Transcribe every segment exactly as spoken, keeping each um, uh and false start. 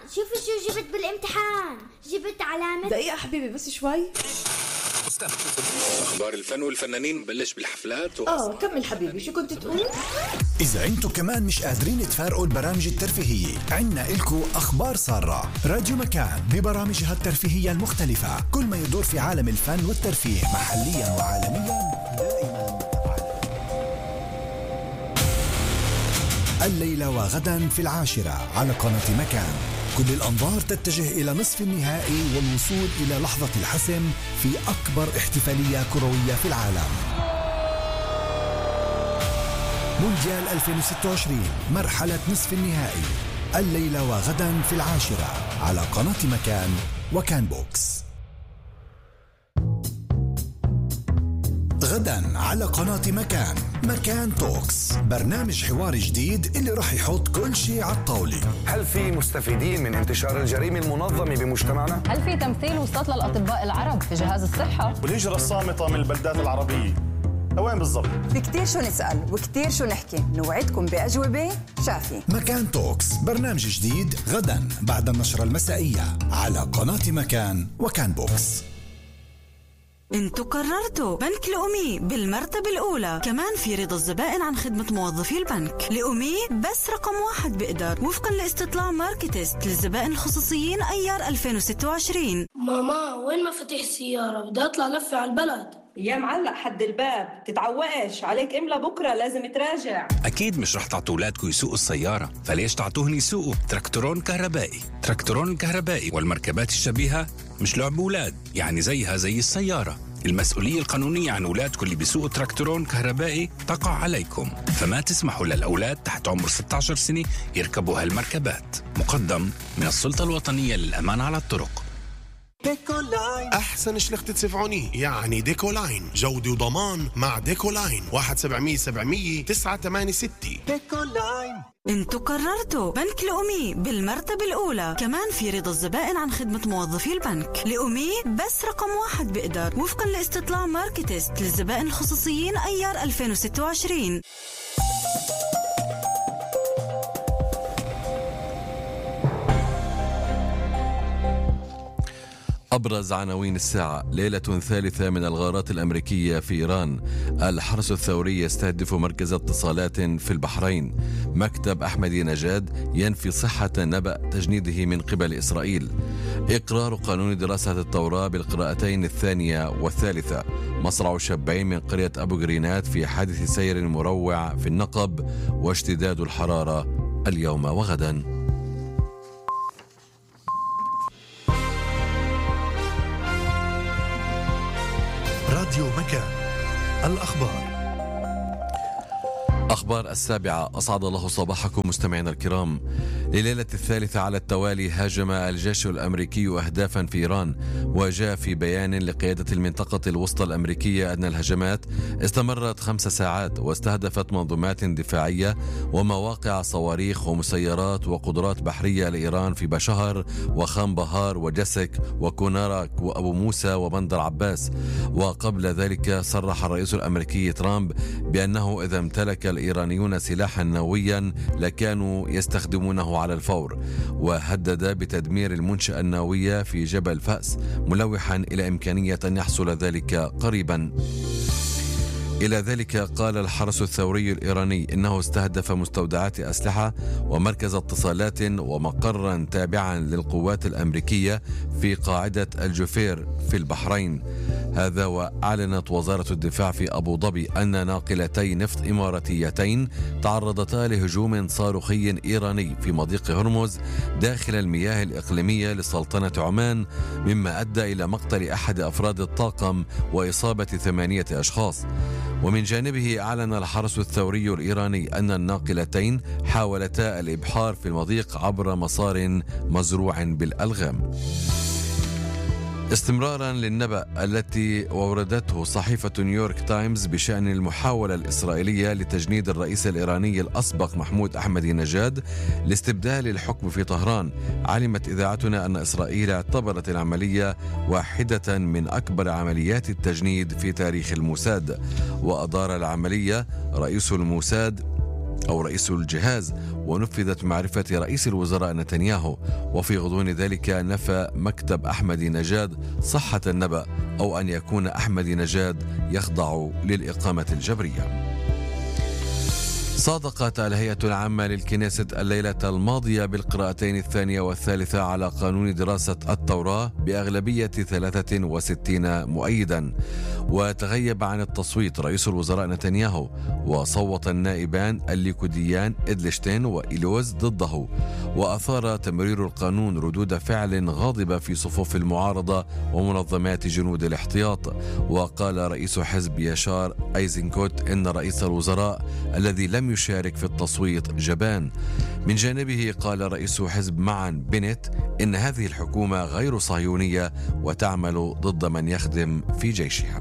شوفي شو جبت بالامتحان. جبت علامة. دقيقة حبيبي بس شوي. أخبار الفن والفنانين بلش بالحفلات و... آه كمل حبيبي، شو كنت تقول؟ إذا أنتو كمان مش قادرين تفارقوا البرامج الترفيهية، عنا إلكو أخبار سارة. راديو مكان ببرامجها الترفيهية المختلفة، كل ما يدور في عالم الفن والترفيه محليا وعالميا دائما. الليلة وغدا في العاشرة على قناة مكان. كل الأنظار تتجه إلى نصف النهائي والوصول إلى لحظة الحسم في أكبر احتفالية كروية في العالم. مونديال ألفين وستة وعشرين مرحلة نصف النهائي، الليلة وغدا في العاشرة على قناة مكان وكان بوكس. غدا على قناة مكان، مكان توكس، برنامج حواري جديد اللي راح يحط كل شيء على الطاولة. هل في مستفيدين من انتشار الجريمة المنظمة بمجتمعنا؟ هل في تمثيل وسط للأطباء العرب في جهاز الصحة؟ والهجرة الصامتة من البلدات العربية وين بالضبط؟ في كتير شو نسأل وكتير شو نحكي، نوعدكم بأجوبة شافية. مكان توكس، برنامج جديد غدا بعد النشرة المسائية على قناة مكان وكان بوكس. انتو قررتوا بنك لأمي بالمرتبة الأولى، كمان في رضا الزبائن عن خدمة موظفي البنك. لأمي بس رقم واحد بقدر وفقا لاستطلاع ماركتست للزبائن الخصوصيين أيار ألفين وستة وعشرين. ماما وين مفاتيح السيارة؟ بدي أطلع لفة على البلد. يا معلق حد الباب، تتعوقش عليك املا بكرة لازم تراجع. أكيد مش رح تعطوا أولادكم يسوقوا السيارة، فليش تعطوهن يسوقوا تراكتورون كهربائي؟ تراكتورون الكهربائي والمركبات الشبيهة مش لعب أولاد، يعني زيها زي السيارة. المسؤولية القانونية عن أولادكم اللي بيسوقوا تراكتورون كهربائي تقع عليكم، فما تسمحوا للأولاد تحت عمر ستة عشر سنة يركبوا هالمركبات. مقدم من السلطة الوطنية للأمان على الطرق. ديكولاين أحسن شلخت تسفعوني، يعني ديكولاين جودة وضمان مع ديكولاين. واحد سبعمية سبعمية تسعة ثمانية ستة. ديكولاين. انتو قررتوا بنك لأمي بالمرتبة الأولى، كمان في رضا الزبائن عن خدمة موظفي البنك. لأمي بس رقم واحد بقدر وفقا لاستطلاع ماركتست للزبائن الخصوصيين أيار ألفين وستة وعشرين. أبرز عناوين الساعة: ليلة ثالثة من الغارات الأمريكية في إيران، الحرس الثوري يستهدف مركز اتصالات في البحرين، مكتب أحمدي نجاد ينفي صحة نبأ تجنيده من قبل إسرائيل، إقرار قانون دراسة التوراة بالقراءتين الثانية والثالثة، مصرع شابين من قرية أبو جرينات في حادث سير مروع في النقب، واشتداد الحرارة اليوم وغدا. راديو مكان، الأخبار. أخبار السابعة، أسعد الله صباحكم مستمعينا الكرام. لليلة الثالثة على التوالي هاجم الجيش الأمريكي أهدافا في إيران، وجاء في بيان لقيادة المنطقة الوسطى الأمريكية أن الهجمات استمرت خمس ساعات واستهدفت منظومات دفاعية ومواقع صواريخ ومسيرات وقدرات بحرية لإيران في بشهر وخان بهار وجسك وكونارك وأبو موسى وبندر عباس. وقبل ذلك صرح الرئيس الأمريكي ترامب بأنه إذا امتلك الإيرانيون سلاحا نوويا لكانوا يستخدمونه على الفور، وهدد بتدمير المنشأة النووية في جبل فأس، ملوحا إلى إمكانية أن يحصل ذلك قريبا. إلى ذلك قال الحرس الثوري الإيراني إنه استهدف مستودعات أسلحة ومركز اتصالات ومقرا تابعا للقوات الأمريكية في قاعدة الجفير في البحرين. هذا وأعلنت وزارة الدفاع في أبو ظبي أن ناقلتي نفط إماراتيتين تعرضتا لهجوم صاروخي إيراني في مضيق هرمز داخل المياه الإقليمية لسلطنة عمان، مما أدى إلى مقتل أحد أفراد الطاقم وإصابة ثمانية أشخاص. ومن جانبه أعلن الحرس الثوري الإيراني أن الناقلتين حاولتا الإبحار في المضيق عبر مسار مزروع بالألغام. استمرارا للنبأ التي وردته صحيفة نيويورك تايمز بشأن المحاولة الإسرائيلية لتجنيد الرئيس الإيراني الأسبق محمود أحمدي نجاد لاستبدال الحكم في طهران، علمت إذاعتنا أن إسرائيل اعتبرت العملية واحدة من أكبر عمليات التجنيد في تاريخ الموساد. وأدار العملية رئيس الموساد أو رئيس الجهاز، ونفذت معرفة رئيس الوزراء نتنياهو. وفي غضون ذلك نفى مكتب أحمد نجاد صحة النبأ أو أن يكون أحمد نجاد يخضع للإقامة الجبرية. صادقت الهيئة العامة للكنيسة الليلة الماضية بالقراءتين الثانية والثالثة على قانون دراسة التوراة بأغلبية ثلاثة وستين مؤيدا. وتغيب عن التصويت رئيس الوزراء نتنياهو، وصوت النائبان الليكوديان إدلشتين وإيلوز ضده. وأثار تمرير القانون ردود فعل غاضبة في صفوف المعارضة ومنظمات جنود الاحتياط. وقال رئيس حزب يشار أيزنكوت إن رئيس الوزراء الذي لم يشارك في التصويت جبان. من جانبه قال رئيس حزب معا بنت إن هذه الحكومة غير صهيونية وتعمل ضد من يخدم في جيشها.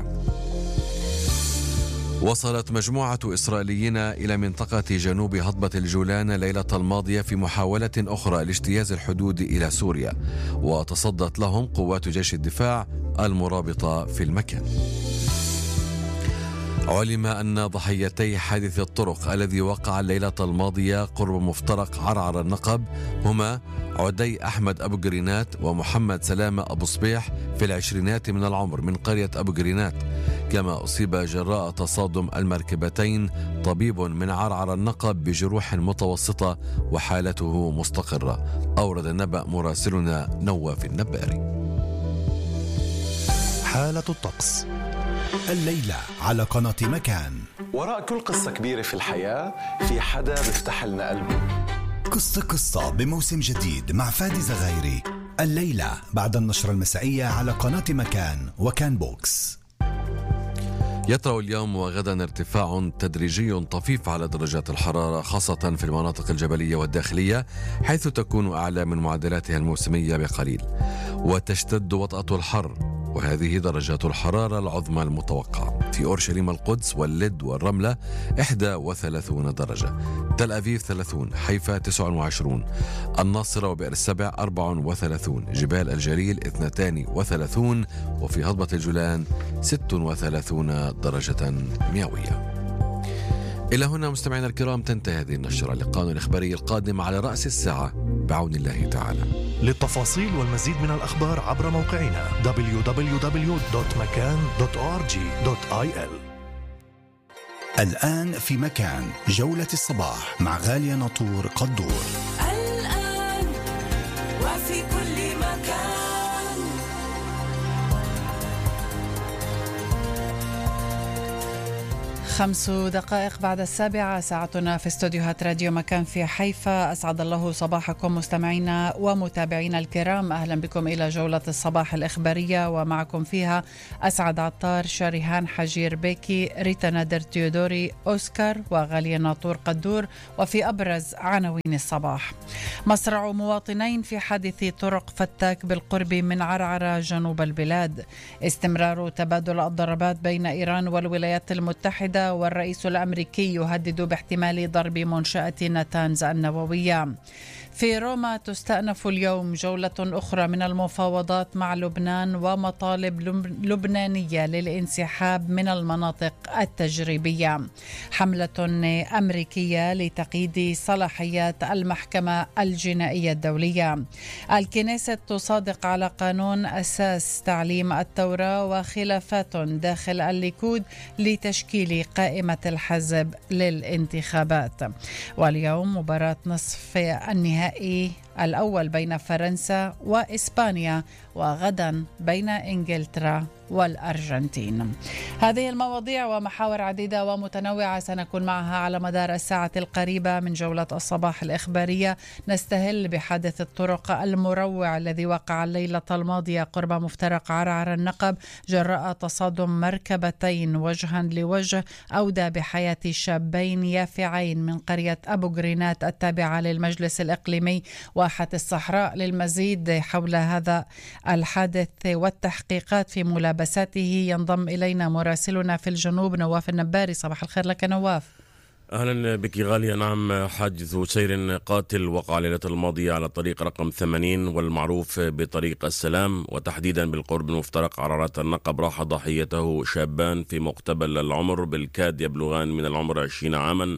وصلت مجموعة إسرائيليين إلى منطقة جنوب هضبة الجولان ليلة الماضية في محاولة أخرى لاجتياز الحدود إلى سوريا، وتصدت لهم قوات جيش الدفاع المرابطة في المكان. علم أن ضحيتي حادث الطرق الذي وقع الليلة الماضية قرب مفترق عرعر النقب هما عدي أحمد أبو قرينات ومحمد سلامة أبو صبيح في العشرينات من العمر من قرية أبو قرينات. كما أصيب جراء تصادم المركبتين طبيب من عرعر النقب بجروح متوسطة وحالته مستقرة. أورد النبأ مراسلنا نواف النباري. حالة الطقس الليلة على قناة مكان. وراء كل قصة كبيرة في الحياة في حدا بيفتح لنا قلبه. قصة قصة بموسم جديد مع فادي زغيري الليلة بعد النشرة المسائية على قناة مكان وكان بوكس. يطرأ اليوم وغدا ارتفاع تدريجي طفيف على درجات الحرارة خاصة في المناطق الجبلية والداخلية حيث تكون أعلى من معدلاتها الموسمية بقليل. وتشتد وطأة الحر وهذه درجات الحرارة العظمى المتوقعة في أورشليم القدس واللد والرملة واحد وثلاثين درجة، تل أبيب ثلاثين، حيفا تسعة وعشرين، الناصرة وبئر السبع أربعة وثلاثين، جبال الجليل اثنين وثلاثين، وفي هضبة الجولان ستة وثلاثين درجة مئوية. إلى هنا مستمعينا الكرام تنتهي هذه النشرة. لقاءنا الإخباري القادم على رأس الساعة بعون الله تعالى. للتفاصيل والمزيد من الأخبار عبر موقعنا دبليو دبليو دبليو دوت مكان دوت أو آر جي دوت آي إل. الآن في مكان جولة الصباح مع غالية ناطور قدور. الآن وفي كل مكان. خمس دقائق بعد السابعة ساعتنا في استوديوهات راديو مكان في حيفا. أسعد الله صباحكم مستمعينا ومتابعينا الكرام، أهلا بكم إلى جولة الصباح الإخبارية، ومعكم فيها أسعد عطار، شريهان حجير بيكي، ريتا نادر تيودوري، أوسكار وغالية ناطور قدور. وفي أبرز عناوين الصباح: مصرع مواطنين في حادث طرق فتاك بالقرب من عرعر جنوب البلاد، استمرار تبادل الضربات بين إيران والولايات المتحدة، والرئيس الأمريكي يهدد باحتمال ضرب منشأة نتانز النووية. في روما تستأنف اليوم جولة أخرى من المفاوضات مع لبنان ومطالب لبنانية للانسحاب من المناطق التجريبية. حملة أمريكية لتقييد صلاحيات المحكمة الجنائية الدولية. الكنيسة تصادق على قانون أساس تعليم التوراة، وخلافات داخل الليكود لتشكيل قائمة الحزب للانتخابات. واليوم مباراة نصف النهائي الأول بين فرنسا وإسبانيا، وغدا بين إنجلترا والأرجنتين. هذه المواضيع ومحاور عديدة ومتنوعة سنكون معها على مدار الساعة القريبة من جولة الصباح الإخبارية. نستهل بحادث الطرق المروع الذي وقع الليلة الماضية قرب مفترق عرعر النقب جراء تصادم مركبتين وجها لوجه أودى بحياة شابين يافعين من قرية أبو قرينات التابعة للمجلس الإقليمي واحة الصحراء. للمزيد حول هذا الحادث والتحقيقات في ملابساته ينضم إلينا مراسلنا في الجنوب نواف النباري. صباح الخير لك نواف. أهلا بك غالية. نعم، حادث سير قاتل وقع ليلة الماضية على طريق رقم ثمانين والمعروف بطريق السلام، وتحديدا بالقرب من مفترق عرعرات النقب. راح ضحيته شابان في مقتبل العمر بالكاد يبلغان من العمر عشرين عاما،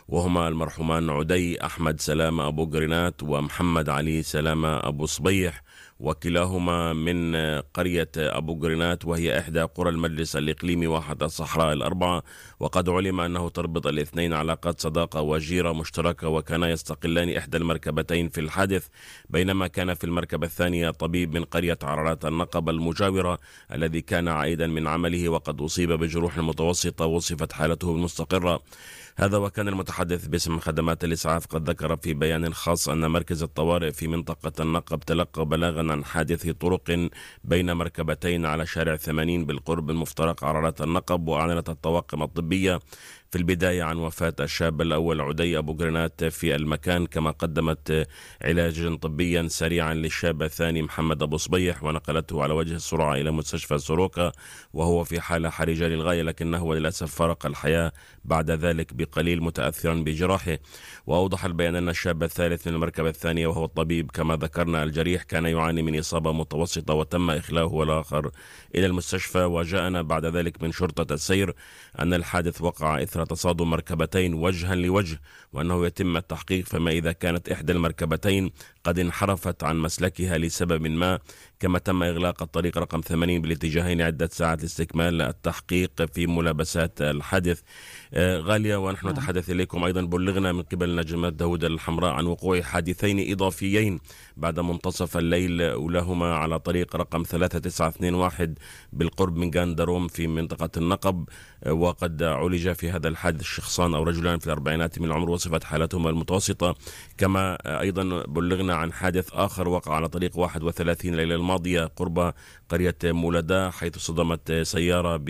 وهما المرحومان عدي أحمد سلامة أبو قرينات ومحمد علي سلامة أبو صبيح، وكلاهما من قرية أبو قرينات، وهي إحدى قرى المجلس الإقليمي واحد الصحراء الأربعة. وقد علم أنه تربط الاثنين علاقات صداقة وجيرة مشتركة، وكانا يستقلان إحدى المركبتين في الحادث، بينما كان في المركبة الثانية طبيب من قرية عرارات النقب المجاورة الذي كان عائدا من عمله وقد أصيب بجروح متوسطة وصفت حالته بالمستقرة. هذا وكان المتحدث باسم خدمات الإسعاف قد ذكر في بيان خاص أن مركز الطوارئ في منطقة النقب تلقى بلاغا عن حادث طرق بين مركبتين على شارع ثمانين بالقرب من مفترق عرارات النقب، وأعلنت الطواقم الطبية في البداية عن وفاة الشاب الأول عدي أبو قرينات في المكان، كما قدمت علاجا طبيا سريعا للشاب الثاني محمد أبو صبيح ونقلته على وجه السرعة إلى مستشفى سوروكا وهو في حالة حرجة للغاية، لكنه للأسف فارق الحياة بعد ذلك بقليل متأثرا بجراحه. وأوضح البيان أن الشاب الثالث من المركبة الثانية وهو الطبيب كما ذكرنا الجريح كان يعاني من إصابة متوسطة وتم إخلاؤه الآخر إلى المستشفى. وجاءنا بعد ذلك من شرطة السير أن الحادث وقع إثر تصادم مركبتين وجها لوجه، وأنه يتم التحقيق فما إذا كانت إحدى المركبتين قد انحرفت عن مسلكها لسبب ما، كما تم إغلاق الطريق رقم ثمانين بالاتجاهين عدة ساعات لاستكمال التحقيق في ملابسات الحادث. آه غالية، ونحن آه. نتحدث إليكم أيضا بلغنا من قبل نجمات داود الحمراء عن وقوع حادثين إضافيين بعد منتصف الليل، أولاهما على طريق رقم ثلاثة تسعة اثنين واحد بالقرب من جاندروم في منطقة النقب، آه وقد عولج في هذا الحادث شخصان أو رجلان في الأربعينات من العمر وصفت حالتهما المتوسطة. كما آه أيضا بلغنا عن حادث آخر وقع على طريق واحد وثلاثين الليلة الماضية قرب قرية مولدا، حيث صدمت سيارة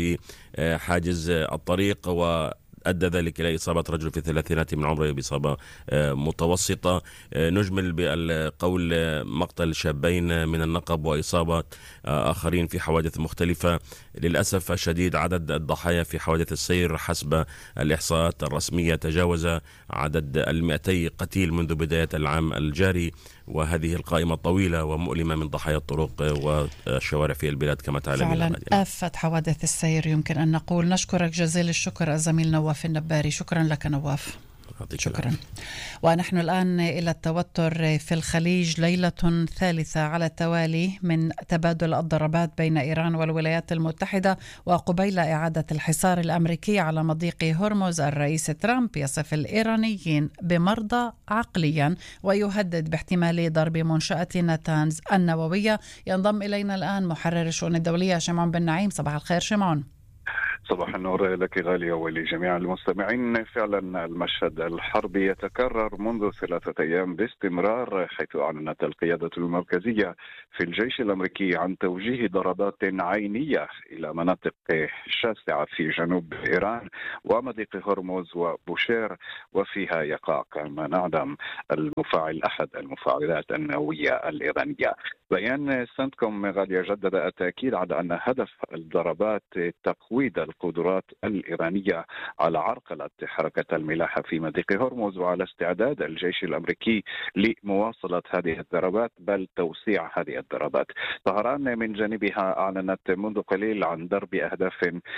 بحاجز الطريق و أدى ذلك إلى إصابة رجل في الثلاثينات من عمره بإصابة متوسطة. نجمل بالقول مقتل شابين من النقب وإصابة آخرين في حوادث مختلفة. للأسف الشديد عدد الضحايا في حوادث السير حسب الإحصاءات الرسمية تجاوز عدد المئتي قتيل منذ بداية العام الجاري، وهذه القائمة طويلة ومؤلمة من ضحايا الطرق والشوارع في البلاد كما تعلمين. فعلا آفة حوادث السير يمكن أن نقول. نشكرك جزيل الشكر الزميل نواف النباري. شكرا لك نواف. شكرا. ونحن الآن إلى التوتر في الخليج، ليلة ثالثة على التوالي من تبادل الضربات بين إيران والولايات المتحدة وقبيل إعادة الحصار الأمريكي على مضيق هرمز. الرئيس ترامب يصف الإيرانيين بمرضى عقليا ويهدد باحتمال ضرب منشأة ناتانز النووية. ينضم إلينا الآن محرر الشؤون الدولية شمعون بن نعيم. صباح الخير شمعون. صباح النور لك غالية ولجميع المستمعين. فعلا المشهد الحربي يتكرر منذ ثلاثة أيام باستمرار، حيث أعلنت القيادة المركزية في الجيش الأمريكي عن توجيه ضربات عينية إلى مناطق شاسعة في جنوب إيران ومضيق هرمز وبوشير، وفيها يقع كما نعلم المفاعل أحد المفاعلات النووية الإيرانية. بيان سنتكوم غالية جدد التأكيد على أن هدف الضربات تقويض القدرات الإيرانية على عرقلة حركة الملاحة في مضيق هرمز، وعلى استعداد الجيش الأمريكي لمواصلة هذه الضربات بل توسيع هذه الضربات. طهران من جانبها أعلنت منذ قليل عن ضرب أهداف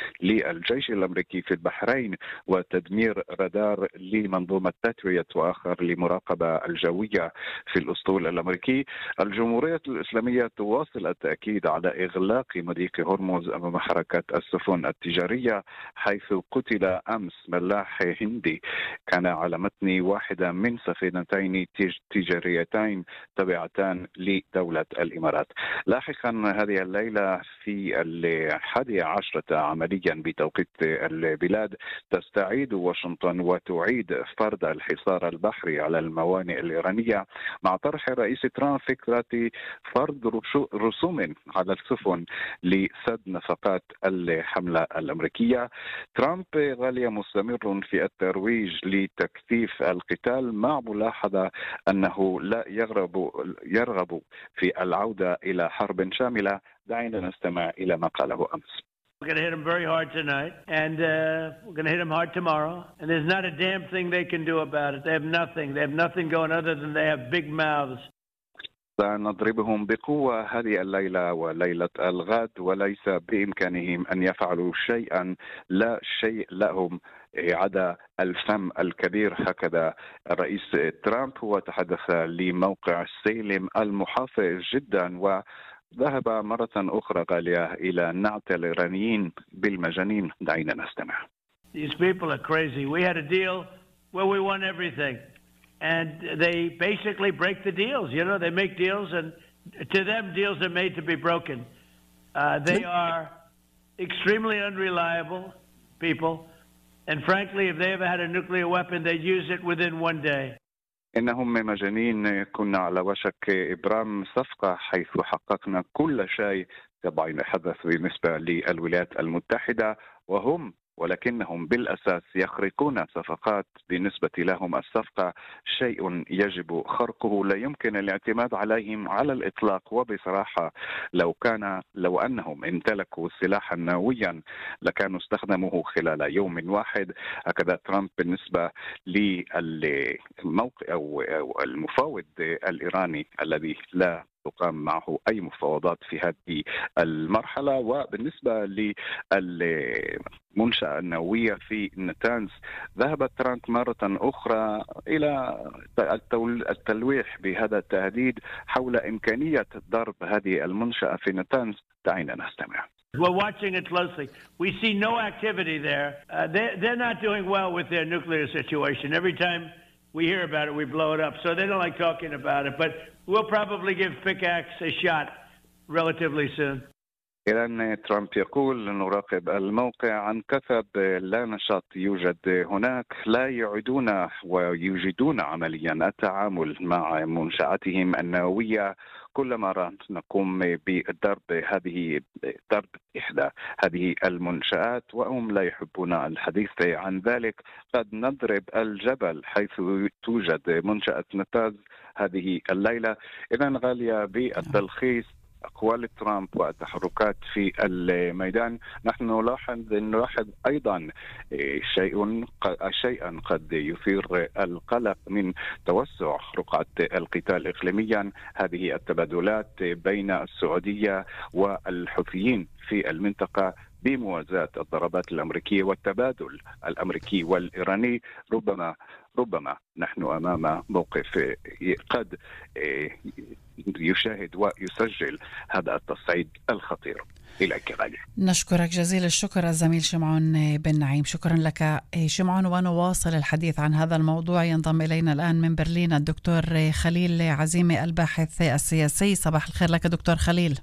للجيش الأمريكي في البحرين وتدمير رادار لمنظومة باتريوت وآخر لمراقبة الجوية في الأسطول الأمريكي. الجمهورية الإسلامية تواصل التأكيد على إغلاق مضيق هرمز أمام حركة السفن التجارية، حيث قتل أمس ملاح هندي كان على متن واحدة من سفينتين تجاريتين تابعتان لدولة الإمارات. لاحقا هذه الليلة في الحادية عشرة عمليا بتوقيت البلاد تستعيد واشنطن وتعيد فرض الحصار البحري على الموانئ الإيرانية، مع طرح الرئيس ترامب فكرة فرض رسوم على السفن لسد نفقات الحملة الأمريكية. ترامب غاليا مستمر في الترويج لتكثيف القتال، مع ملاحظة أنه لا يرغب يرغب في العودة إلى حرب شاملة. دعينا نستمع إلى ما قاله أمس. We're going to hit them very hard tonight, and uh, we're going to hit them hard tomorrow. And there's not a damn thing they can do about it. They have nothing. They have nothing going other than they have big mouths. سنضربهم بقوة هذه الليلة وليلة الغد، وليس بإمكانهم أن يفعلوا شيئا، لا شيء لهم عدا الفم الكبير. هكذا الرئيس ترامب هو تحدث لموقع سيلم المحافظ جدا، وذهب مرة أخرى غالية إلى نعت الإيرانيين بالمجانين. دعينا نستمع. These people are crazy. We had a deal where we won everything. And they basically break the deals. You know, they make deals, and to them, deals are made to be broken. Uh, they are extremely unreliable people. And frankly, if they ever had a nuclear weapon, they'd use it within one day. إنهم مجانين. كنا على وشك إبرام صفقة حيث حققنا كل شيء. طبعا يتحدث بالنسبة للولايات المتحدة، وهم ولكنهم بالأساس يخرقون صفقات. بالنسبة لهم الصفقة شيء يجب خرقه، لا يمكن الاعتماد عليهم على الإطلاق. وبصراحة لو كان لو أنهم امتلكوا سلاحا نوويا لكانوا استخدموه خلال يوم واحد. هكذا ترامب بالنسبة للموقع أو المفاوض الإيراني الذي لا تقام معه أي مفاوضات في هذه المرحلة. وبالنسبة للمنشأة النووية في نتانز، ذهب ترامب مرة أخرى إلى التلويح بهذا التهديد حول إمكانية ضرب هذه المنشأة في نتانز. دعينا نستمع. We're watching it closely. We see no activity there. Uh, they, they're not doing well with their nuclear situation. Every time we hear about it, we blow it up. So they don't like talking about it. But we'll probably give Pickaxe a shot relatively soon. إذن ترامب يقول نراقب الموقع عن كثب، لا نشاط يوجد هناك، لا يعيدون ويجدون عمليا التعامل مع منشآتهم النووية. كل مرة نقوم بضرب هذه ضرب إحدى هذه المنشآت وهم لا يحبون الحديث عن ذلك. قد نضرب الجبل حيث توجد منشأة نتاز هذه الليلة. إذن غالية بالتلخيص أقوال ترامب والتحركات في الميدان، نحن نلاحظ نلاحظ أيضا شيء شيئا قد يثير القلق من توسع رقعة القتال إقليميا. هذه التبادلات بين السعودية والحوثيين في المنطقة بموازاة الضربات الأمريكية والتبادل الأمريكي والإيراني. ربما ربما نحن أمام موقف قد يشاهد ويسجل هذا التصعيد الخطير. إليك غالي. نشكرك جزيل الشكر الزميل شمعون بن نعيم. شكرا لك شمعون، ونواصل الحديث عن هذا الموضوع. ينضم إلينا الآن من برلين الدكتور خليل عزيمة الباحث السياسي. صباح الخير لك دكتور خليل.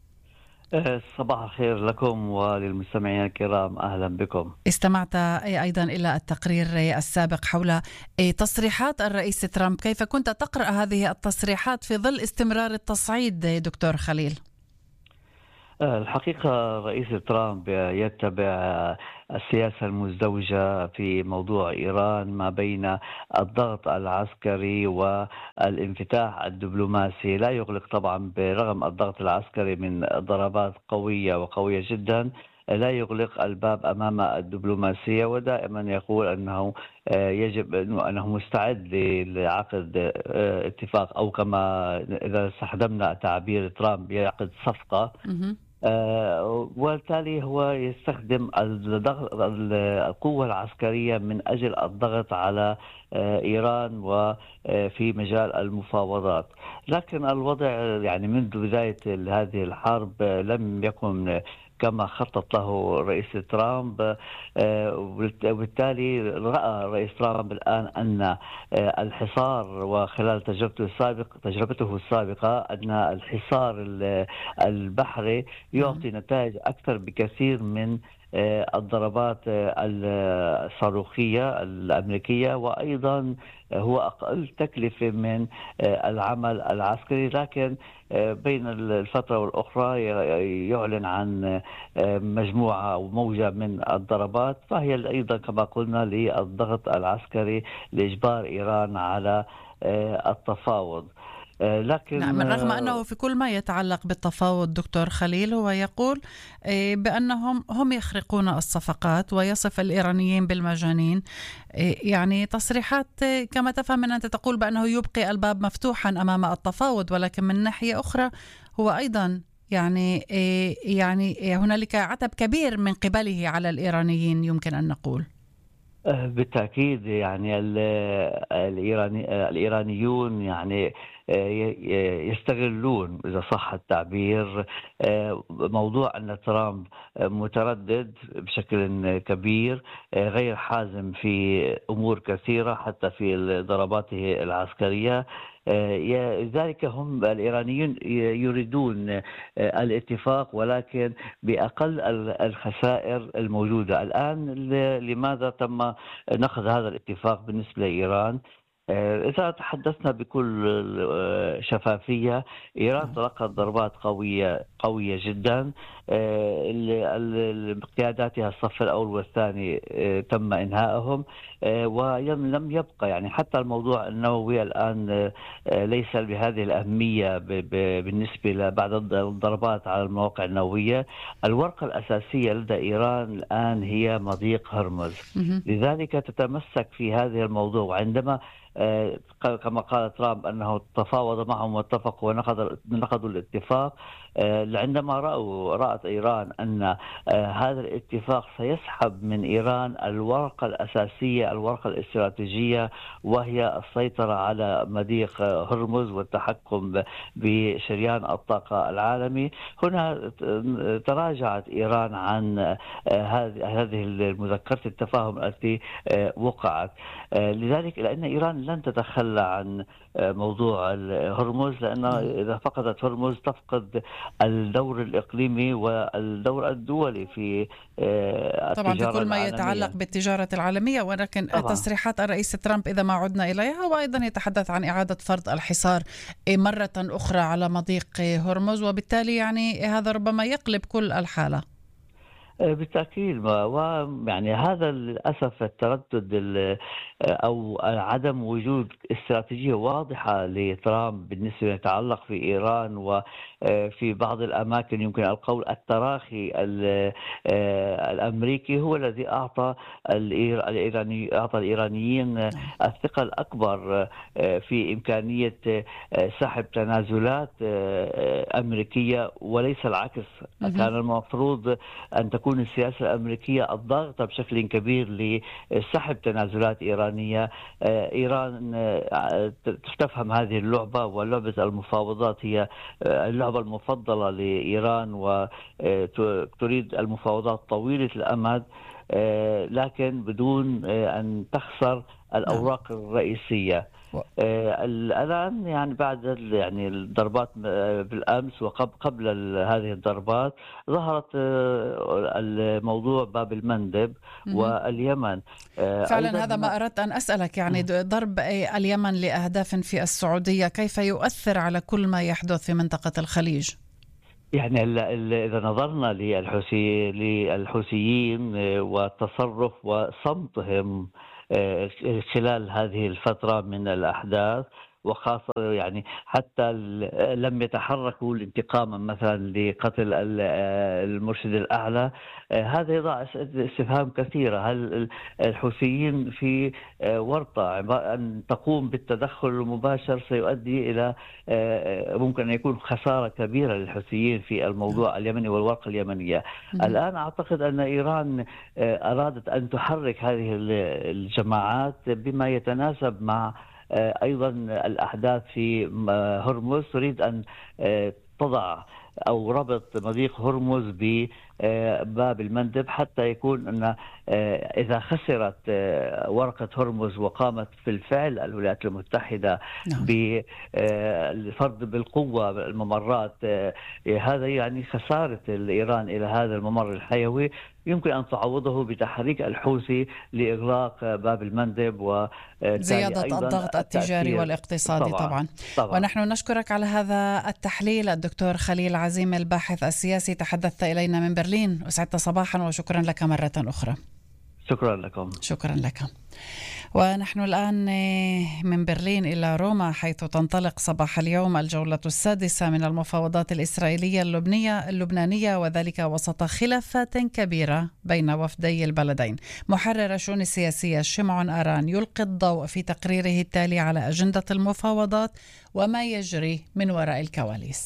صباح الخير لكم وللمستمعين الكرام، أهلا بكم. استمعت أيضا إلى التقرير السابق حول تصريحات الرئيس ترامب، كيف كنت تقرأ هذه التصريحات في ظل استمرار التصعيد دكتور خليل؟ الحقيقة رئيس ترامب يتبع السياسة المزدوجة في موضوع إيران ما بين الضغط العسكري والانفتاح الدبلوماسي. لا يغلق طبعا برغم الضغط العسكري من ضربات قوية وقوية جدا، لا يغلق الباب أمام الدبلوماسية، ودائما يقول أنه يجب أنه مستعد لعقد اتفاق، أو كما إذا استخدمنا تعبير ترامب يعقد صفقة. آه وبالتالي هو يستخدم القوة العسكرية من أجل الضغط على آه إيران وفي مجال المفاوضات. لكن الوضع يعني منذ بداية هذه الحرب لم يكن كما خطط له رئيس ترامب، وبالتالي رأى رئيس ترامب الآن أن الحصار، وخلال تجربته السابقة تجربته السابقة أن الحصار البحري يعطي نتائج أكثر بكثير من الضربات الصاروخية الأمريكية، وأيضا هو أقل تكلفة من العمل العسكري. لكن بين الفترة والأخرى يعلن عن مجموعة أو موجة من الضربات، فهي أيضا كما قلنا للضغط العسكري لإجبار إيران على التفاوض. لكن نعم، رغم أنه في كل ما يتعلق بالتفاوض دكتور خليل هو يقول بأنهم هم يخرقون الصفقات ويصف الإيرانيين بالمجانين. يعني تصريحات كما تفهم أن أنت تقول بأنه يبقي الباب مفتوحا أمام التفاوض، ولكن من ناحية أخرى هو أيضا يعني يعني هنالك عتب كبير من قبله على الإيرانيين يمكن أن نقول. بالتأكيد يعني الإيراني الإيرانيون يعني يستغلون إذا صح التعبير موضوع أن ترامب متردد بشكل كبير غير حازم في أمور كثيرة حتى في ضرباته العسكرية. لذلك هم الإيرانيون يريدون الاتفاق ولكن بأقل الخسائر الموجودة الآن. لماذا تم نقض هذا الاتفاق بالنسبة لإيران؟ إذا تحدثنا بكل شفافية، إيران تلقت ضربات قوية قوية جدا. قياداتها الصف الأول والثاني تم إنهائهم ولم يبقى يعني حتى الموضوع النووي الآن ليس بهذه الأهمية بالنسبة بعد الضربات على المواقع النووية. الورقة الأساسية لدى إيران الآن هي مضيق هرمز، لذلك تتمسك في هذا الموضوع. وعندما كما قال ترامب أنه تفاوض معهم واتفقوا ونقضوا الاتفاق، عندما رأوا رأت إيران أن هذا الاتفاق سيسحب من إيران الورقة الأساسية، الورقة الاستراتيجية، وهي السيطرة على مضيق هرمز والتحكم بشريان الطاقة العالمي، هنا تراجعت إيران عن هذه المذكرة التفاهم التي وقعت. لذلك لأن إيران لن تتخلى عن موضوع هرمز، لأن إذا فقدت هرمز تفقد الدور الإقليمي والدور الدولي في التجارة طبعا في كل ما العالمية. يتعلق بالتجارة العالمية. ولكن طبعا. تصريحات الرئيس ترامب إذا ما عدنا إليها هو أيضا يتحدث عن إعادة فرض الحصار مرة أخرى على مضيق هرمز، وبالتالي يعني هذا ربما يقلب كل الحالة. بالتأكيد، ويعني هذا للأسف التردد أو عدم وجود استراتيجية واضحة لترامب بالنسبة يتعلق في إيران وفي بعض الأماكن يمكن القول التراخي الأمريكي هو الذي أعطى الإيراني أعطى الإيرانيين الثقة الأكبر في إمكانية سحب تنازلات أمريكية وليس العكس. كان المفروض أن تكون السياسة الأمريكية الضاغطة بشكل كبير لسحب تنازلات إيرانية. إيران تفهم هذه اللعبة، ولعبة المفاوضات هي اللعبة المفضلة لإيران، وتريد المفاوضات طويلة الأمد لكن بدون أن تخسر الأوراق الرئيسية. الآن يعني بعد يعني الضربات بالأمس وقبل قبل هذه الضربات ظهرت الموضوع باب المندب واليمن. فعلا هذا ما أردت أن أسألك، يعني ضرب اليمن لأهداف في السعودية كيف يؤثر على كل ما يحدث في منطقة الخليج؟ يعني إذا نظرنا للحوثي للحوثيين والتصرف وصمتهم خلال هذه الفترة من الأحداث، وخاصة يعني حتى لم يتحركوا لانتقاما مثلا لقتل المرشد الأعلى، هذا يضع استفهام كثيرة. هل الحوثيين في ورطة أن تقوم بالتدخل المباشر سيؤدي إلى ممكن أن يكون خسارة كبيرة للحوثيين في الموضوع اليمني والورقة اليمنية. الآن أعتقد أن إيران أرادت أن تحرك هذه الجماعات بما يتناسب مع أيضا الأحداث في هرمز، تريد أن تضع أو ربط مضيق هرمز بباب المندب حتى يكون أن إذا خسرت ورقة هرمز وقامت في الفعل الولايات المتحدة بفرض بالقوة الممرات، هذا يعني خسارة إيران إلى هذا الممر الحيوي يمكن أن تعوضه بتحريك الحوثي لإغلاق باب المندب وزيادة الضغط التجاري والاقتصادي. طبعا, طبعا. طبعا. ونحن نشكرك على هذا التحليل الدكتور خليل عزيم الباحث السياسي، تحدثت إلينا من برلين. أسعدت صباحا وشكرا لك مرة أخرى. شكرا لكم. شكرا لك. ونحن الآن من برلين إلى روما، حيث تنطلق صباح اليوم الجولة السادسة من المفاوضات الإسرائيلية اللبنية اللبنانية، وذلك وسط خلافات كبيرة بين وفدي البلدين. محرر الشؤون السياسية شمعون أران يلقي الضوء في تقريره التالي على أجندة المفاوضات وما يجري من وراء الكواليس.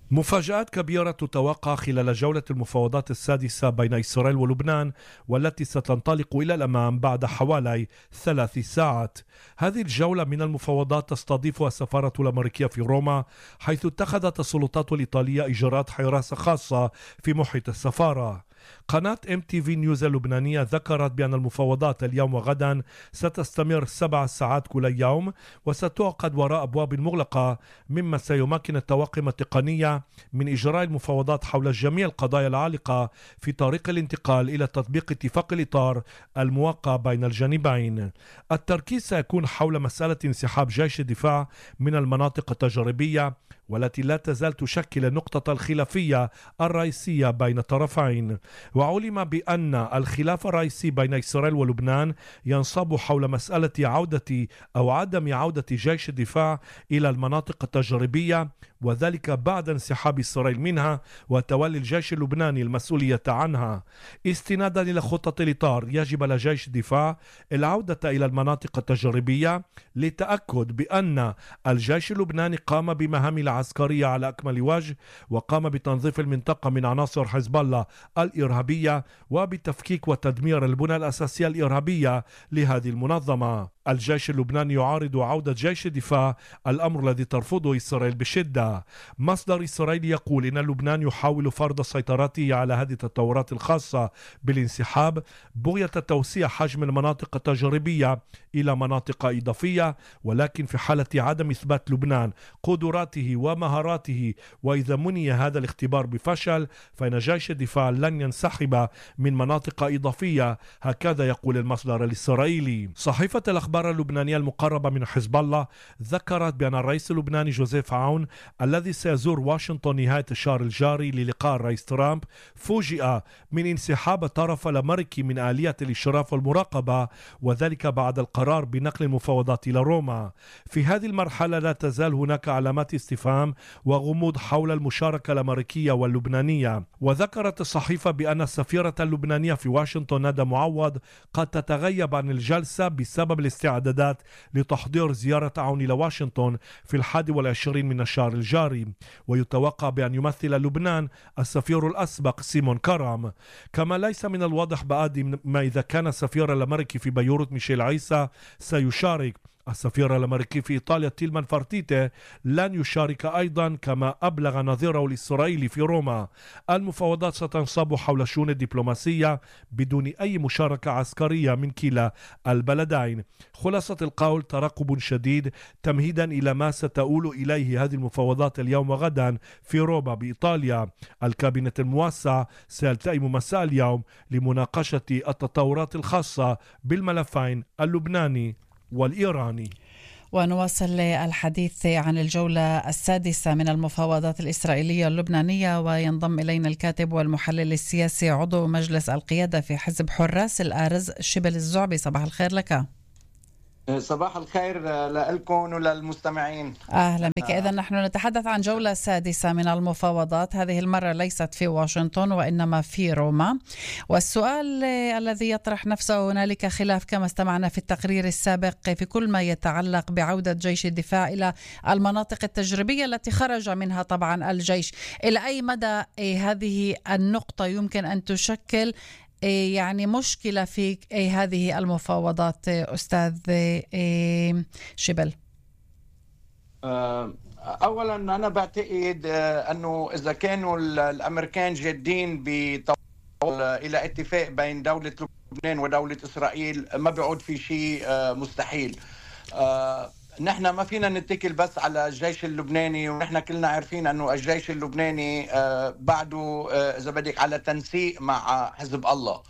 مفاجآت كبيرة تتوقع خلال جولة المفاوضات السادسة بين إسرائيل ولبنان، والتي ستنطلق إلى الأمام بعد حوالي ثلاث ساعات. هذه الجولة من المفاوضات تستضيفها السفارة الأمريكية في روما، حيث اتخذت السلطات الإيطالية إجراءات حراسة خاصة في محيط السفارة. قناة ام تي في نيوز اللبنانية ذكرت بأن المفاوضات اليوم وغدا ستستمر سبع ساعات كل يوم، وستعقد وراء أبواب مغلقة، مما سيمكن الطواقم التقنية من إجراء المفاوضات حول جميع القضايا العالقة في طريق الانتقال إلى تطبيق اتفاق الإطار الموقع بين الجانبين. التركيز سيكون حول مسألة انسحاب جيش الدفاع من المناطق التجريبية، والتي لا تزال تشكل النقطة الخلافية الرئيسية بين الطرفين. وعلم بأن الخلاف الرئيسي بين إسرائيل ولبنان ينصب حول مسألة عودة أو عدم عودة جيش الدفاع إلى المناطق التجريبية، وذلك بعد انسحاب إسرائيل منها وتولي الجيش اللبناني المسؤولية عنها. استنادا إلى خطة الإطار، يجب على جيش الدفاع العودة إلى المناطق التجريبية لتأكد بأن الجيش اللبناني قام بمهام العسكرية على أكمل وجه، وقام بتنظيف المنطقة من عناصر حزب الله الإرهابية وبتفكيك وتدمير البنى الأساسية الإرهابية لهذه المنظمة. الجيش اللبناني يعارض عودة جيش الدفاع، الأمر الذي ترفضه إسرائيل بشدة. مصدر إسرائيلي يقول إن لبنان يحاول فرض سيطرته على هذه التطورات الخاصة بالانسحاب بغية توسيع حجم المناطق التجريبية إلى مناطق إضافية، ولكن في حالة عدم إثبات لبنان قدراته ومهاراته، وإذا مني هذا الاختبار بفشل، فإن جيش الدفاع لن ينسحب من مناطق إضافية، هكذا يقول المصدر الإسرائيلي. صحيفة الأخبار اللبنانية المقربة من حزب الله ذكرت بأن الرئيس اللبناني جوزيف عون الذي سيزور واشنطن نهاية الشهر الجاري للقاء الرئيس ترامب فوجئ من انسحاب الطرف الأمريكي من آلية الإشراف والمراقبة، وذلك بعد القرار بنقل المفاوضات إلى روما. في هذه المرحلة لا تزال هناك علامات استفهام وغموض حول المشاركة الأمريكية واللبنانية. وذكرت الصحيفة بأن السفيرة اللبنانية في واشنطن ندى معوض قد تتغيب عن الجلسة بسبب الاستعدادات لتحضير زيارة عون إلى واشنطن في الحادي والعشرين من الشهر الجاري، ويتوقع بأن يمثل لبنان السفير الأسبق سيمون كرام. كما ليس من الواضح بعد ما إذا كان السفير الأمريكي في بيروت ميشيل عيسى سيشارك. السفير الأمريكي في إيطاليا تيلمان فارتيتي لن يشارك أيضا، كما أبلغ نظيره الإسرائيلي في روما. المفاوضات ستنصب حول الشؤون الدبلوماسية بدون أي مشاركة عسكرية من كلا البلدين. خلاصة القول: ترقب شديد تمهيدا إلى ما ستؤول إليه هذه المفاوضات اليوم وغدا في روما بإيطاليا. الكابينت الموسع سيلتئم مساء اليوم لمناقشة التطورات الخاصة بالملفين اللبناني والإيراني. ونواصل الحديث عن الجولة السادسة من المفاوضات الإسرائيلية اللبنانية، وينضم إلينا الكاتب والمحلل السياسي عضو مجلس القيادة في حزب حراس الأرز شبل الزعبي. صباح الخير لك. صباح الخير لكم وللمستمعين. أهلا بك. إذن نحن نتحدث عن جولة سادسة من المفاوضات، هذه المرة ليست في واشنطن وإنما في روما. والسؤال الذي يطرح نفسه: هنالك خلاف كما استمعنا في التقرير السابق في كل ما يتعلق بعودة جيش الدفاع إلى المناطق التجريبية التي خرج منها طبعا الجيش. إلى أي مدى هذه النقطة يمكن أن تشكل يعني مشكلة في هذه المفاوضات أستاذ شبل؟ أولا أنا بعتقد أنه إذا كانوا الأمريكان جادين بتوصل إلى اتفاق بين دولة لبنان ودولة إسرائيل ما بيعود في شيء مستحيل. نحن ما فينا نتكل بس على الجيش اللبناني، ونحن كلنا عارفين أنه الجيش اللبناني بعده إذا بدك على تنسيق مع حزب الله.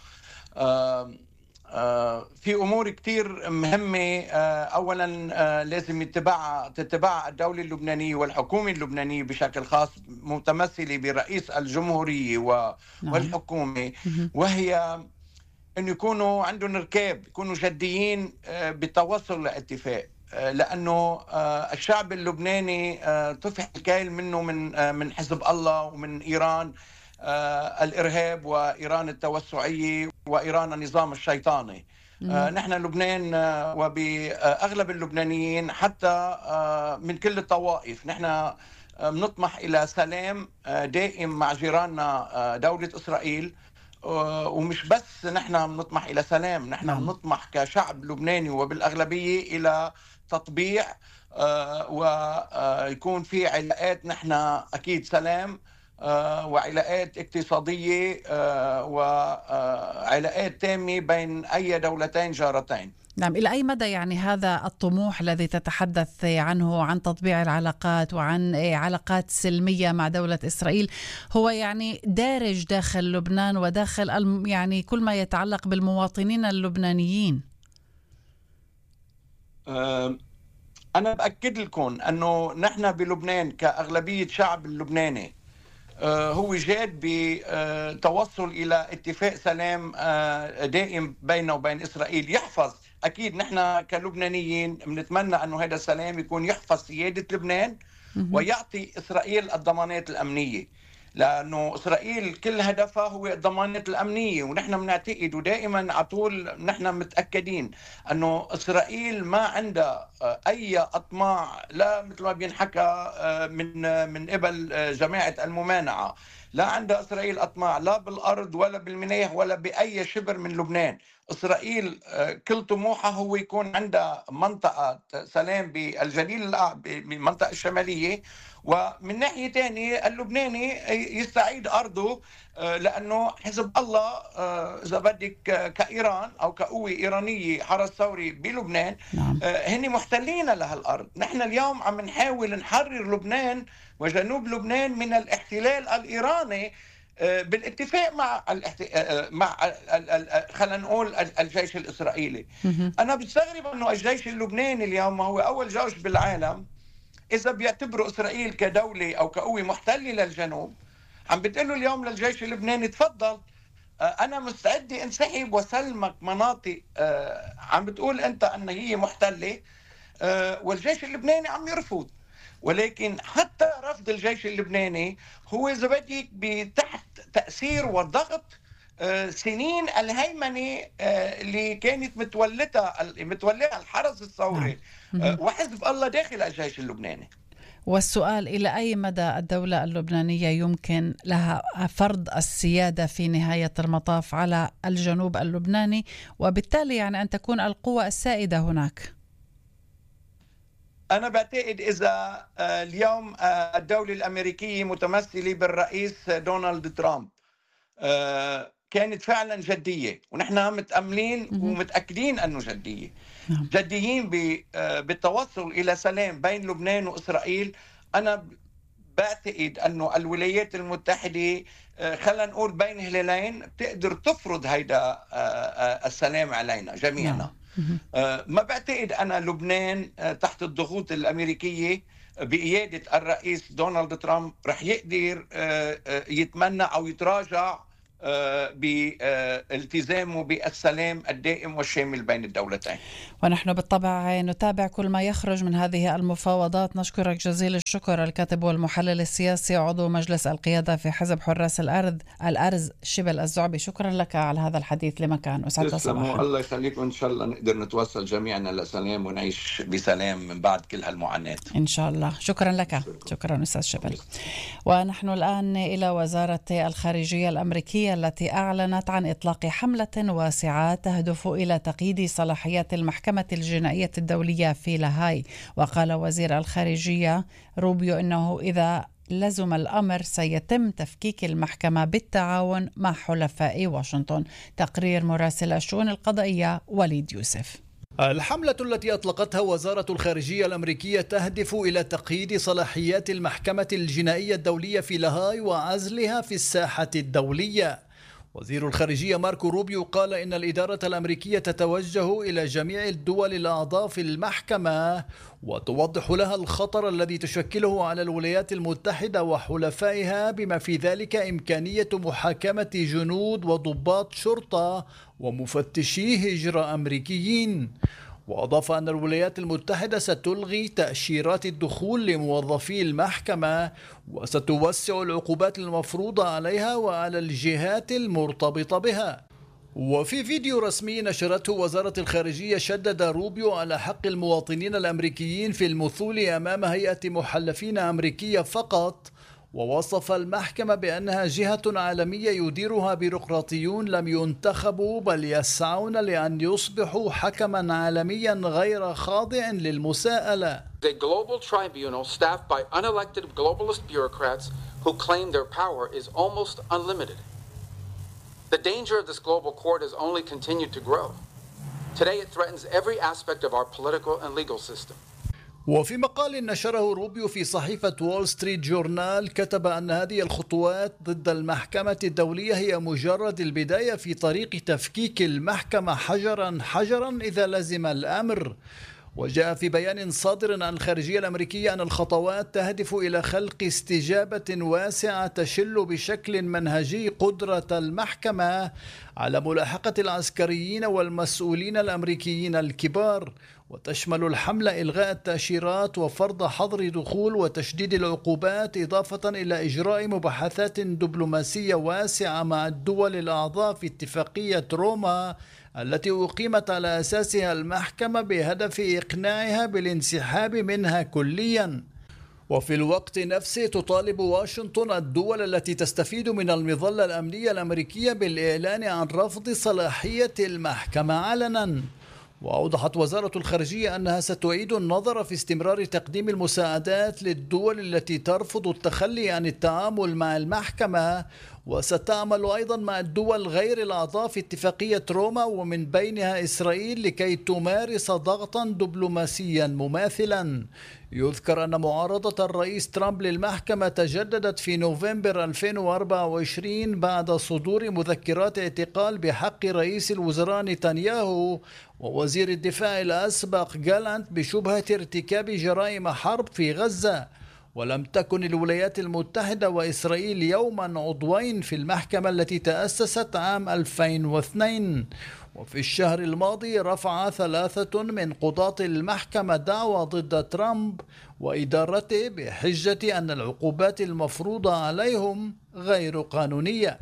في أمور كتير مهمة. أولا لازم يتبع تتبع الدولة اللبنانية والحكومة اللبنانية بشكل خاص متمثلة برئيس الجمهورية والحكومة، وهي أن يكونوا عندهم ركاب، يكونوا جديين بالتوصل لاتفاق، لأنه الشعب اللبناني طفح الكيل منه من من حزب الله ومن إيران الإرهاب وإيران التوسعية وإيران النظام الشيطاني. نحن لبنان وبأغلب اللبنانيين حتى من كل الطوائف، نحن بنطمح إلى سلام دائم مع جيراننا دولة إسرائيل. ومش بس نحن بنطمح إلى سلام، نحن نعم. بنطمح كشعب لبناني وبالأغلبية إلى تطبيع ويكون في علاقات، نحن أكيد سلام وعلاقات اقتصادية وعلاقات تامة بين أي دولتين جارتين. نعم، إلى أي مدى يعني هذا الطموح الذي تتحدث عنه عن تطبيع العلاقات وعن علاقات سلمية مع دولة إسرائيل هو يعني دارج داخل لبنان وداخل يعني كل ما يتعلق بالمواطنين اللبنانيين؟ أنا بأكد لكم أنه نحن بلبنان كأغلبية شعب اللبناني هو جاد بتوصل إلى اتفاق سلام دائم بينه وبين إسرائيل يحفظ. أكيد نحن كلبنانيين بنتمنى أنه هذا السلام يكون يحفظ سيادة لبنان ويعطي إسرائيل الضمانات الأمنية، لأنه إسرائيل كل هدفها هو الضمانات الأمنية، ونحن بنعتقد ودائما على طول نحن متأكدين أنه إسرائيل ما عندها أي أطماع، لا مثل ما بينحكى من من قبل جماعة الممانعة، لا عندها إسرائيل أطماع لا بالأرض ولا بالمناخ ولا بأي شبر من لبنان. إسرائيل كل طموحها هو يكون عندها منطقة سلام بالجليل بالمنطقة الشمالية، ومن ناحية تانية اللبناني يستعيد أرضه، لأنه حزب الله إذا بدك كإيران أو كقوة إيرانية حرس ثوري بلبنان هن محتلين لها الأرض. نحن اليوم عم نحاول نحرر لبنان وجنوب لبنان من الاحتلال الإيراني بالاتفاق مع مع خلينا نقول الجيش الإسرائيلي. أنا بستغرب أنه الجيش اللبناني اليوم هو أول جيش بالعالم إذا بيعتبروا إسرائيل كدولة أو كقوة محتلة للجنوب، عم بتقولوا اليوم للجيش اللبناني تفضل أنا مستعدة انسحب وسلمك مناطق عم بتقول أنت أن هي محتلة، والجيش اللبناني عم يرفض. ولكن حتى رفض الجيش اللبناني هو إذا بدك بتحت تأثير وضغط سنين الهيمنة اللي كانت متولتها متوليها الحرس الثوري وحزب الله داخل الجيش اللبناني. والسؤال إلى أي مدى الدولة اللبنانية يمكن لها فرض السيادة في نهاية المطاف على الجنوب اللبناني، وبالتالي يعني أن تكون القوة السائدة هناك؟ أنا بعتقد إذا اليوم الدولة الأمريكية متمثلة بالرئيس دونالد ترامب كانت فعلا جدية، ونحن متأملين ومتأكدين أنه جدية جديين بالتوصل إلى سلام بين لبنان وإسرائيل، أنا بعتقد أنه الولايات المتحدة خلينا نقول بين هلالين تقدر تفرض هيدا السلام علينا جميعنا. ما بعتقد أنا لبنان تحت الضغوط الأمريكية بقيادة الرئيس دونالد ترامب رح يقدر يتمنى أو يتراجع بالتزامه بالسلام الدائم والشامل بين الدولتين. ونحن بالطبع نتابع كل ما يخرج من هذه المفاوضات. نشكرك جزيل الشكر الكاتب والمحلل السياسي عضو مجلس القيادة في حزب حراس الأرض الأرز شبل الزعبي، شكرا لك على هذا الحديث لمكان وسعد صباحا. الله يخليك، وإن شاء الله نقدر نتوصل جميعنا لسلام ونعيش بسلام من بعد كل هالمعاناة إن شاء الله. شكرا لك، شكرا أستاذ شبل. ونحن الآن إلى وزارة الخارجية الأمريكية التي أعلنت عن إطلاق حملة واسعة تهدف إلى تقييد صلاحيات المحكمة الجنائية الدولية في لاهاي. وقال وزير الخارجية روبيو إنه إذا لزم الأمر سيتم تفكيك المحكمة بالتعاون مع حلفاء واشنطن. تقرير مراسل الشؤون القضائية وليد يوسف. الحملة التي أطلقتها وزارة الخارجية الأمريكية تهدف إلى تقييد صلاحيات المحكمة الجنائية الدولية في لاهاي وعزلها في الساحة الدولية. وزير الخارجية ماركو روبيو قال إن الإدارة الأمريكية تتوجه إلى جميع الدول الأعضاء في المحكمة وتوضح لها الخطر الذي تشكله على الولايات المتحدة وحلفائها، بما في ذلك إمكانية محاكمة جنود وضباط شرطة ومفتشي هجرة أمريكيين. وأضاف أن الولايات المتحدة ستلغي تأشيرات الدخول لموظفي المحكمة وستوسع العقوبات المفروضة عليها وعلى الجهات المرتبطة بها. وفي فيديو رسمي نشرته وزارة الخارجية شدد روبيو على حق المواطنين الأمريكيين في المثول أمام هيئة محلفين أمريكية فقط، ووصف المحكمة بأنها جهة عالمية يديرها بيروقراطيون لم ينتخبوا بل يسعون لأن يصبحوا حكما عالميا غير خاضع للمساءلة. The global tribunal staffed by unelected globalist bureaucrats who claim their power is almost unlimited. The danger of this global court has only continued to grow. Today it threatens every aspect of our political and legal system. وفي مقال نشره روبيو في صحيفة وول ستريت جورنال كتب أن هذه الخطوات ضد المحكمة الدولية هي مجرد البداية في طريق تفكيك المحكمة حجرا حجرا إذا لزم الأمر. وجاء في بيان صادر عن الخارجية الأمريكية أن الخطوات تهدف إلى خلق استجابة واسعة تشل بشكل منهجي قدرة المحكمة على ملاحقة العسكريين والمسؤولين الأمريكيين الكبار، وتشمل الحملة إلغاء التأشيرات وفرض حظر دخول وتشديد العقوبات، إضافة إلى إجراء مباحثات دبلوماسية واسعة مع الدول الأعضاء في اتفاقية روما التي أقيمت على أساسها المحكمة بهدف إقناعها بالانسحاب منها كليا. وفي الوقت نفسه تطالب واشنطن الدول التي تستفيد من المظلة الأمنية الأمريكية بالإعلان عن رفض صلاحية المحكمة علنا. وأوضحت وزارة الخارجية أنها ستعيد النظر في استمرار تقديم المساعدات للدول التي ترفض التخلي عن التعامل مع المحكمة، وستعمل أيضا مع الدول غير الأعضاء في اتفاقية روما ومن بينها إسرائيل لكي تمارس ضغطا دبلوماسيا مماثلا. يذكر أن معارضة الرئيس ترامب للمحكمة تجددت في نوفمبر ألفين وأربعة وعشرين بعد صدور مذكرات اعتقال بحق رئيس الوزراء نتنياهو ووزير الدفاع الأسبق جالانت بشبهة ارتكاب جرائم حرب في غزة. ولم تكن الولايات المتحدة وإسرائيل يوما عضوين في المحكمة التي تأسست عام ألفين واثنين. وفي الشهر الماضي رفع ثلاثة من قضاة المحكمة دعوى ضد ترامب وإدارته بحجة أن العقوبات المفروضة عليهم غير قانونية.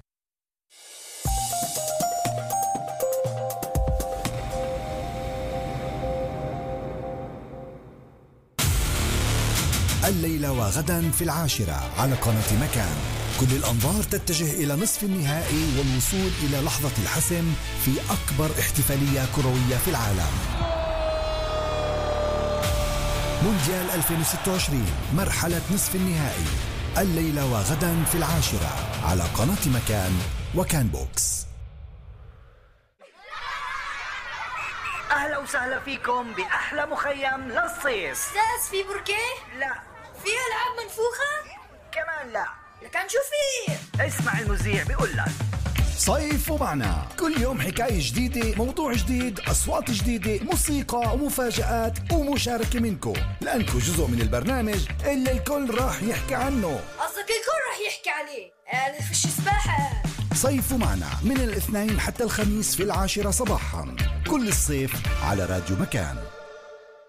الليلة وغدا في العاشرة على قناة مكان. كل الأنظار تتجه إلى نصف النهائي والوصول إلى لحظة الحسم في أكبر احتفالية كروية في العالم. مونديال ألفين وستة وعشرين مرحلة نصف النهائي الليلة وغدا في العاشرة على قناة مكان وكان بوكس. أهلا وسهلا فيكم بأحلى مخيم للصيف. أستاذ في بركيه؟ لا. في ألعاب منفوخة؟ كمان لا. لكن شو في؟ اسمع المذيع بيقول لك صيف ومعنا كل يوم حكاية جديدة، موضوع جديد، أصوات جديدة، موسيقى ومفاجآت ومشاركة منكم، لأنكم جزء من البرنامج اللي الكل راح يحكي عنه. قصدك الكل راح يحكي عليه؟ أنا فيش سباحة. صيف ومعنا من الاثنين حتى الخميس في العاشرة صباحا كل الصيف على راديو مكان.